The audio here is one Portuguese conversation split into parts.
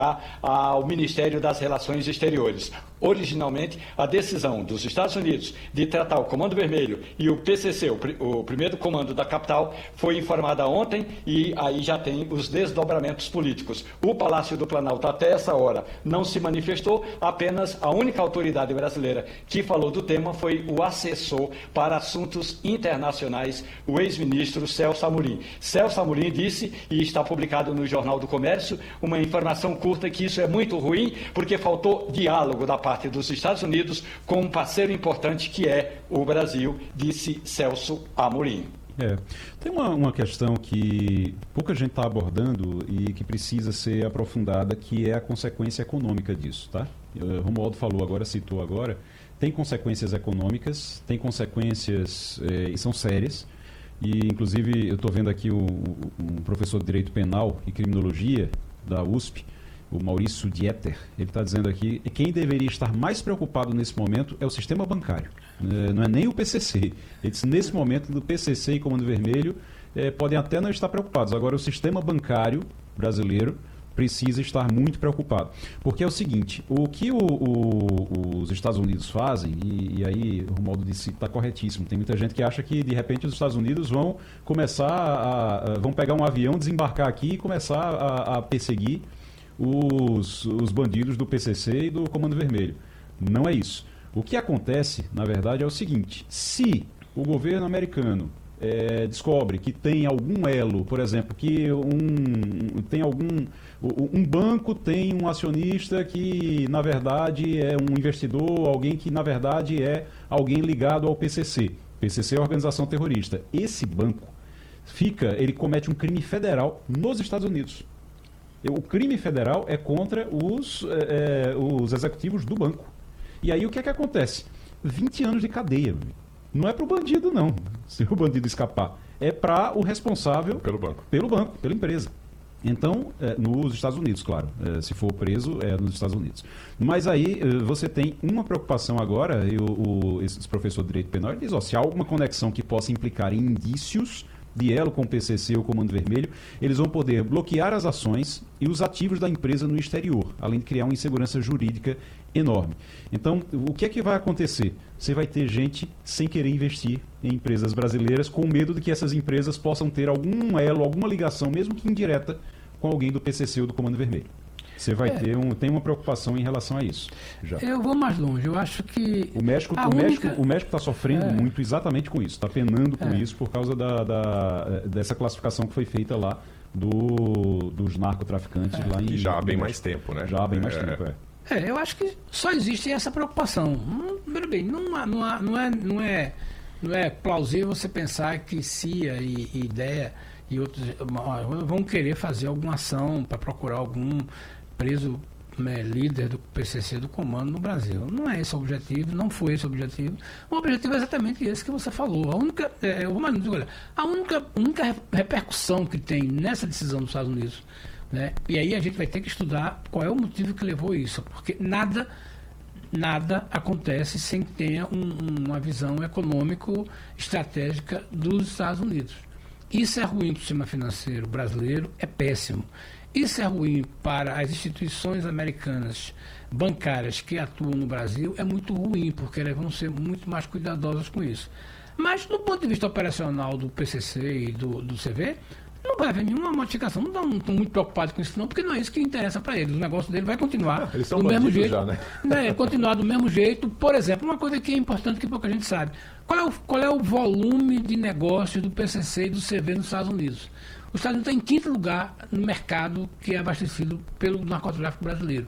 ao Ministério das Relações Exteriores. Originalmente, a decisão dos Estados Unidos de tratar o Comando Vermelho e o PCC, o primeiro comando da capital, foi informada ontem e aí já tem os desdobramentos políticos. O Palácio do Planalto, até essa hora, não se manifestou, apenas a única autoridade brasileira que falou do tema foi o assessor para assuntos internacionais, o ex-ministro Celso Amorim. Celso Amorim disse, e está publicado no Jornal do Comércio, uma informação curta que isso é muito ruim, porque faltou diálogo da parte dos Estados Unidos com um parceiro importante que é o Brasil, disse Celso Amorim. Tem uma questão que pouca gente está abordando e que precisa ser aprofundada, que é a consequência econômica disso, tá? Romualdo falou agora, citou agora, tem consequências econômicas, tem consequências e são sérias. E, inclusive, eu estou vendo aqui um professor de Direito Penal e Criminologia da USP, o Maurício Dieter, ele está dizendo aqui que quem deveria estar mais preocupado nesse momento é o sistema bancário, não é nem o PCC. Ele disse, nesse momento, do PCC e Comando Vermelho podem até não estar preocupados. Agora, o sistema bancário brasileiro precisa estar muito preocupado. Porque é o seguinte, o que os Estados Unidos fazem, e aí o Romualdo disse que está corretíssimo, tem muita gente que acha que de repente os Estados Unidos vão começar vão pegar um avião, desembarcar aqui e começar a perseguir os bandidos do PCC e do Comando Vermelho. Não é isso. O que acontece, na verdade, é o seguinte, se o governo americano descobre que tem algum elo, por exemplo, que um banco tem um acionista que, na verdade, é um investidor, alguém que, na verdade, é alguém ligado ao PCC. PCC é uma organização terrorista. Esse banco ele comete um crime federal nos Estados Unidos. O crime federal é contra os executivos do banco. E aí o que é que acontece? 20 anos de cadeia. Não é para o bandido, não, se o bandido escapar. É para o responsável pelo banco, pela empresa. Então, nos Estados Unidos, claro. Se for preso, é nos Estados Unidos. Mas aí você tem uma preocupação agora, esse professor de Direito Penal diz, se há alguma conexão que possa implicar em indícios de elo com o PCC ou Comando Vermelho, eles vão poder bloquear as ações e os ativos da empresa no exterior, além de criar uma insegurança jurídica enorme. Então, o que é que vai acontecer? Você vai ter gente sem querer investir em empresas brasileiras, com medo de que essas empresas possam ter algum elo, alguma ligação, mesmo que indireta, com alguém do PCC ou do Comando Vermelho. Você vai tem uma preocupação em relação a isso. Já. Eu vou mais longe. Eu acho que o México está sofrendo muito exatamente com isso. Está penando com isso por causa dessa classificação que foi feita lá dos narcotraficantes lá em... E já há bem mais tempo, né? Já há bem mais tempo, eu acho que só existe essa preocupação. Primeiro bem, não é plausível você pensar que CIA e IDEA e outros vão querer fazer alguma ação para procurar algum preso líder do PCC do comando no Brasil. Não é esse o objetivo, não foi esse o objetivo. O objetivo é exatamente esse que você falou. A única repercussão que tem nessa decisão dos Estados Unidos, né, e aí a gente vai ter que estudar qual é o motivo que levou isso, porque nada acontece sem que tenha uma visão econômico-estratégica dos Estados Unidos. Isso é ruim para o sistema financeiro brasileiro, é péssimo. Isso é ruim para as instituições americanas bancárias que atuam no Brasil, é muito ruim, porque elas vão ser muito mais cuidadosas com isso. Mas, do ponto de vista operacional do PCC e do CV, não vai haver nenhuma modificação. Não estão muito preocupados com isso, não, porque não é isso que interessa para eles. O negócio dele vai continuar do mesmo jeito. Já, né? Continuar do mesmo jeito. Por exemplo, uma coisa que é importante que pouca gente sabe. Qual é o volume de negócios do PCC e do CV nos Estados Unidos? Os Estados Unidos está em quinto lugar no mercado que é abastecido pelo narcotráfico brasileiro.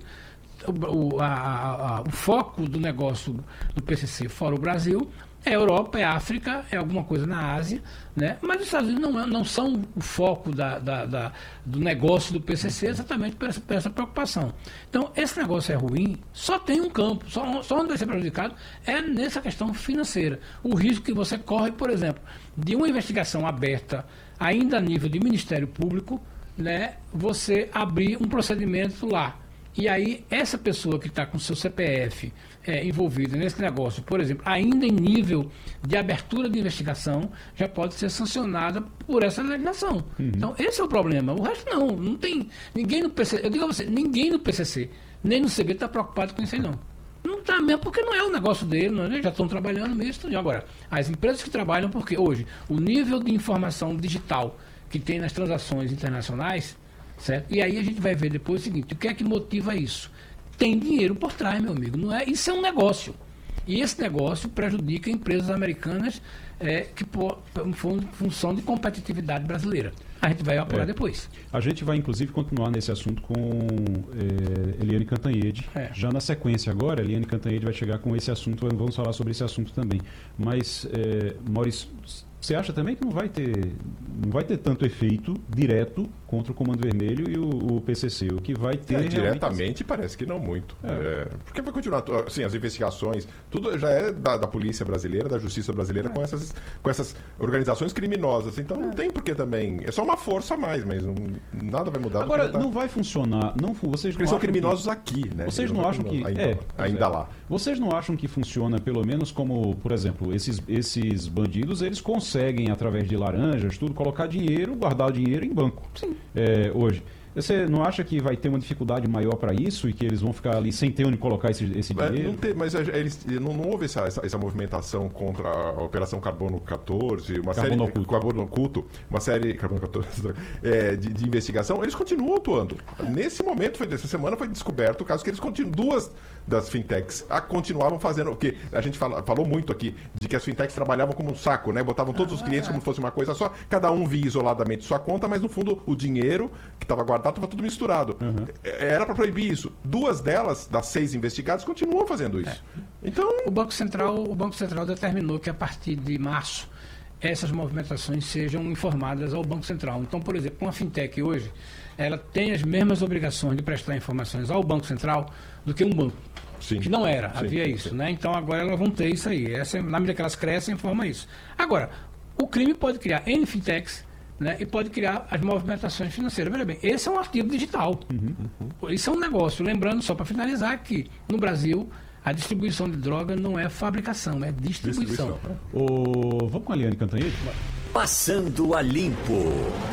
O foco do negócio do PCC fora o Brasil é a Europa, é a África, é alguma coisa na Ásia, né? Mas os Estados Unidos não são o foco do negócio do PCC exatamente por essa preocupação. Então, esse negócio é ruim, só tem um campo, só onde vai ser prejudicado é nessa questão financeira. O risco que você corre, por exemplo, de uma investigação aberta ainda a nível de Ministério Público, né, você abrir um procedimento lá E aí, essa pessoa que está com seu CPF envolvida nesse negócio, por exemplo, ainda em nível de abertura de investigação, já pode ser sancionada por essa legislação. Então, esse é o problema. O resto não tem. Ninguém no PCC, eu digo a você, ninguém no PCC, nem no CB está preocupado com isso aí, não. Não está mesmo, porque não é o negócio dele, eles já estão trabalhando nisso. E agora, as empresas que trabalham, porque hoje o nível de informação digital que tem nas transações internacionais, certo? E aí a gente vai ver depois o seguinte, o que é que motiva isso? Tem dinheiro por trás, meu amigo, não é? Isso é um negócio. E esse negócio prejudica empresas americanas que em função de competitividade brasileira. A gente vai apurar depois. A gente vai, inclusive, continuar nesse assunto com Eliane Cantanhede. Já na sequência agora, Eliane Cantanhede vai chegar com esse assunto, vamos falar sobre esse assunto também. Mas, Maurício, você acha também que não vai ter tanto efeito direto contra o Comando Vermelho e o PCC? O que vai ter diretamente parece que não muito. Porque vai continuar, assim, as investigações, tudo já é da polícia brasileira, da justiça brasileira com essas organizações criminosas. Então não tem porque também. É só uma força a mais, mas nada vai mudar. Agora, não vai funcionar. Vocês são criminosos aqui, né? Vocês não acham que. Ainda lá. Vocês não acham que funciona, pelo menos como, por exemplo, esses bandidos, eles conseguem, através de laranjas, tudo, colocar dinheiro, guardar o dinheiro em banco. Sim. Hoje. Você não acha que vai ter uma dificuldade maior para isso e que eles vão ficar ali sem ter onde colocar esse dinheiro? Mas não houve essa movimentação contra a Operação Carbono 14, Carbono Oculto, uma série Carbono 14, de investigação. Eles continuam atuando. Nesse momento, essa semana, foi descoberto o caso que eles continuam, duas das fintechs continuavam fazendo, porque a gente falou muito aqui de que as fintechs trabalhavam como um saco, né? Botavam todos os clientes como se fosse uma coisa só, cada um via isoladamente sua conta, mas no fundo o dinheiro que estava guardado estava tudo misturado. Era para proibir isso. Duas delas, das 6 investigadas, continuam fazendo isso. Então, o Banco Central determinou que a partir de março essas movimentações sejam informadas ao Banco Central. Então, por exemplo, uma fintech hoje, ela tem as mesmas obrigações de prestar informações ao Banco Central do que um banco. Sim. Que não era, havia isso, né? Então agora elas vão ter isso aí. Na medida que elas crescem, informa isso. Agora, o crime pode criar N fintechs, né, e pode criar as movimentações financeiras. Veja bem, esse é um ativo digital. Isso é um negócio. Lembrando, só para finalizar, que no Brasil a distribuição de droga não é fabricação, é distribuição. Vamos com a Eliane Cantanhede? Passando a limpo.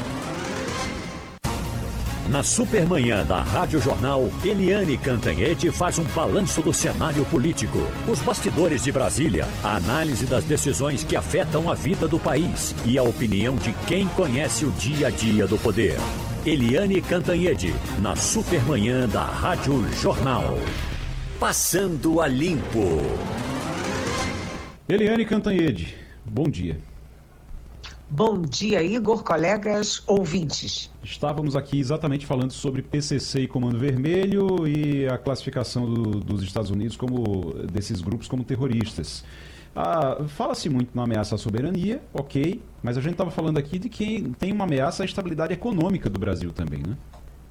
Na Supermanhã da Rádio Jornal, Eliane Cantanhede faz um balanço do cenário político, os bastidores de Brasília, a análise das decisões que afetam a vida do país e a opinião de quem conhece o dia a dia do poder. Eliane Cantanhede, na Supermanhã da Rádio Jornal. Passando a limpo. Eliane Cantanhede, bom dia. Bom dia, Igor, colegas, ouvintes. Estávamos aqui exatamente falando sobre PCC e Comando Vermelho e a classificação dos Estados Unidos desses grupos como terroristas. Fala-se muito na ameaça à soberania, ok, mas a gente estava falando aqui de que tem uma ameaça à estabilidade econômica do Brasil também, né?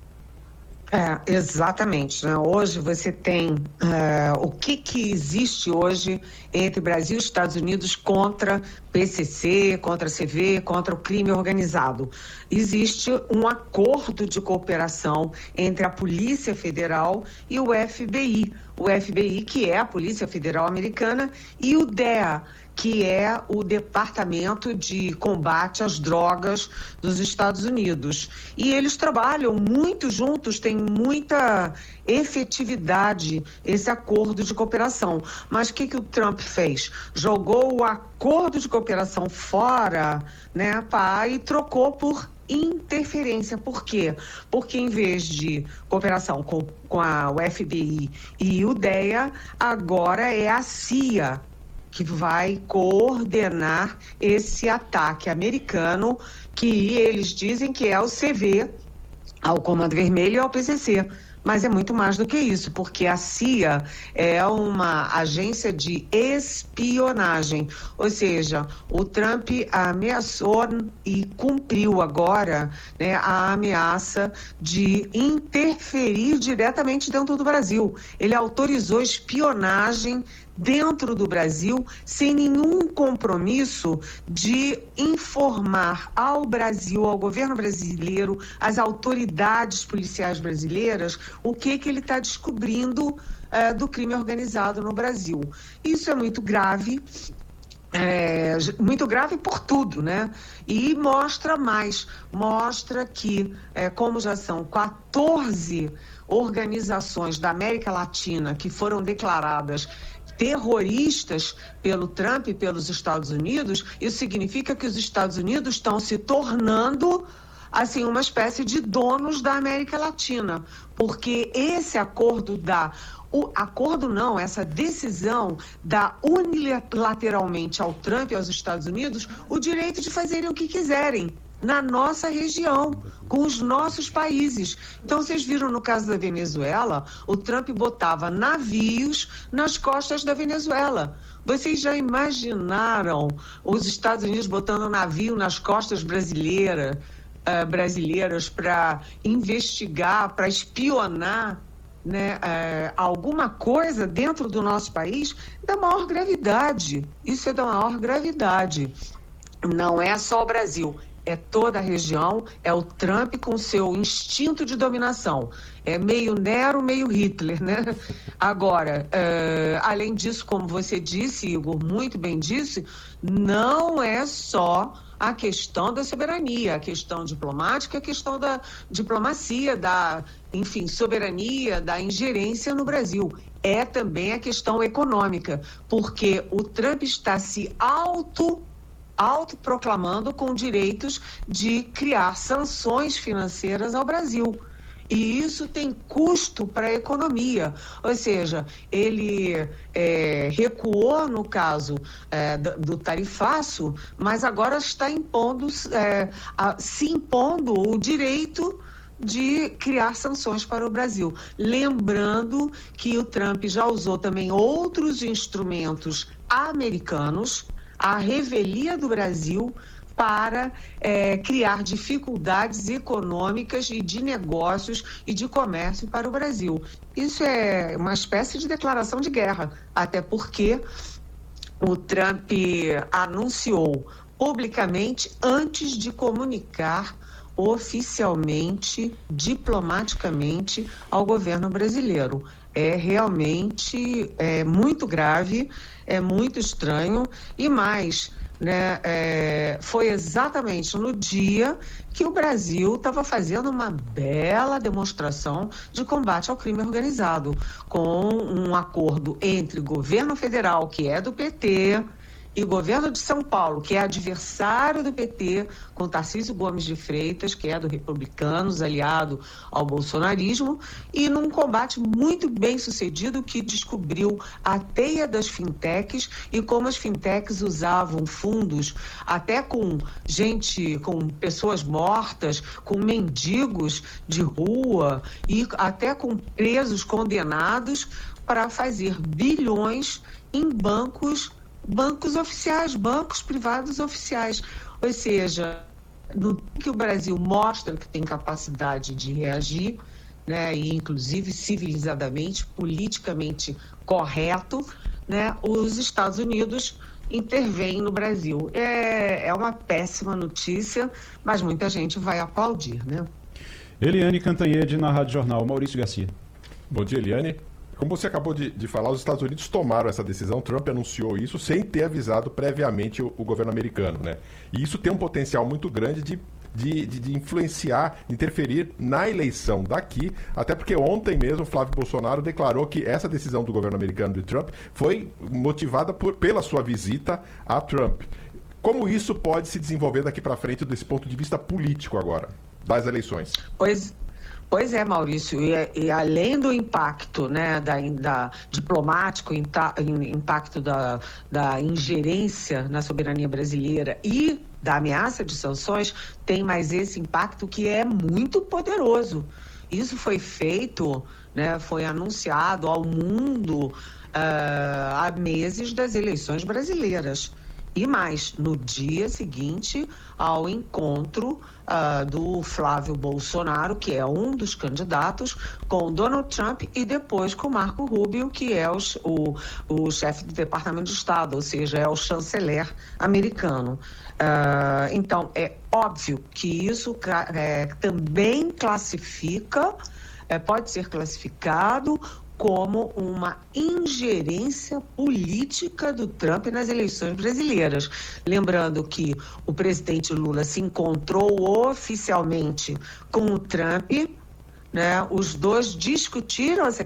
Exatamente. Né? Hoje você tem o que existe hoje entre Brasil e Estados Unidos contra PCC, contra CV, contra o crime organizado. Existe um acordo de cooperação entre a Polícia Federal e o FBI. O FBI, que é a Polícia Federal Americana, e o DEA, que é o Departamento de Combate às Drogas dos Estados Unidos. E eles trabalham muito juntos, tem muita efetividade esse acordo de cooperação. Mas o que o Trump fez? Jogou o acordo de cooperação fora, né, e trocou por interferência. Por quê? Porque em vez de cooperação com o FBI e o DEA, agora é a CIA que vai coordenar esse ataque americano, que eles dizem que é o CV, ao Comando Vermelho e ao PCC. Mas é muito mais do que isso, porque a CIA é uma agência de espionagem. Ou seja, o Trump ameaçou e cumpriu agora, né, a ameaça de interferir diretamente dentro do Brasil. Ele autorizou espionagem dentro do Brasil, sem nenhum compromisso de informar ao Brasil, ao governo brasileiro, às autoridades policiais brasileiras, o que ele está descobrindo do crime organizado no Brasil. Isso é muito grave. Muito grave por tudo, né? E mostra que, como já são 14 organizações da América Latina que foram declaradas terroristas pelo Trump e pelos Estados Unidos, isso significa que os Estados Unidos estão se tornando assim uma espécie de donos da América Latina, porque esse essa decisão dá unilateralmente ao Trump e aos Estados Unidos o direito de fazerem o que quiserem na nossa região, com os nossos países. Então, vocês viram no caso da Venezuela, o Trump botava navios nas costas da Venezuela. Vocês já imaginaram os Estados Unidos botando navio nas costas brasileiras para investigar, para espionar, né, alguma coisa dentro do nosso país? Da maior gravidade. Isso é da maior gravidade. Não é só o Brasil, é toda a região, é o Trump com seu instinto de dominação. É meio Nero, meio Hitler, né? Agora, além disso, como você disse, Igor, muito bem disse, não é só a questão da soberania, a questão diplomática, a questão da diplomacia, soberania, da ingerência no Brasil. É também a questão econômica, porque o Trump está se autoproclamando com direitos de criar sanções financeiras ao Brasil. E isso tem custo para a economia. Ou seja, ele recuou no caso do tarifaço, mas agora está se impondo o direito de criar sanções para o Brasil. Lembrando que o Trump já usou também outros instrumentos americanos, a revelia do Brasil, para criar dificuldades econômicas e de negócios e de comércio para o Brasil. Isso é uma espécie de declaração de guerra, até porque o Trump anunciou publicamente antes de comunicar oficialmente, diplomaticamente, ao governo brasileiro. É realmente muito grave, é muito estranho e mais, né, foi exatamente no dia que o Brasil estava fazendo uma bela demonstração de combate ao crime organizado, com um acordo entre governo federal, que é do PT, e o governo de São Paulo, que é adversário do PT, com Tarcísio Gomes de Freitas, que é do Republicanos, aliado ao bolsonarismo, e num combate muito bem sucedido que descobriu a teia das fintechs e como as fintechs usavam fundos, até com pessoas mortas, com mendigos de rua e até com presos condenados, para fazer bilhões em bancos oficiais, bancos privados oficiais. Ou seja, no que o Brasil mostra que tem capacidade de reagir, né, e inclusive civilizadamente, politicamente correto, né, os Estados Unidos intervêm no Brasil. É uma péssima notícia, mas muita gente vai aplaudir, né? Eliane Cantanhede, na Rádio Jornal. Maurício Garcia. Bom dia, Eliane. Como você acabou de falar, os Estados Unidos tomaram essa decisão, Trump anunciou isso sem ter avisado previamente o governo americano, né? E isso tem um potencial muito grande de influenciar, de interferir na eleição daqui, até porque ontem mesmo Flávio Bolsonaro declarou que essa decisão do governo americano de Trump foi motivada pela sua visita a Trump. Como isso pode se desenvolver daqui para frente desse ponto de vista político agora, das eleições? Pois é, Maurício, e além do impacto, né, da diplomático, impacto da ingerência na soberania brasileira e da ameaça de sanções, tem mais esse impacto que é muito poderoso. Isso foi feito, né, foi anunciado ao mundo há meses das eleições brasileiras. E mais, no dia seguinte ao encontro do Flávio Bolsonaro, que é um dos candidatos, com Donald Trump e depois com Marco Rubio, que é o chefe do Departamento de Estado, ou seja, é o chanceler americano. Então, é óbvio que isso também pode ser classificado como uma ingerência política do Trump nas eleições brasileiras. Lembrando que o presidente Lula se encontrou oficialmente com o Trump, né? Os dois discutiram essa